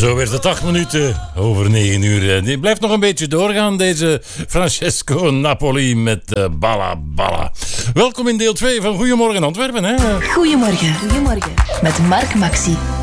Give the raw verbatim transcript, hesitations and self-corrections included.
Zo werd het acht minuten over negen uur. Die blijft nog een beetje doorgaan, deze Francesco Napoli met uh, Balla Balla. Welkom in deel twee van Goedemorgen Antwerpen. Hè? Goedemorgen. Goedemorgen. Met Mark Maxi.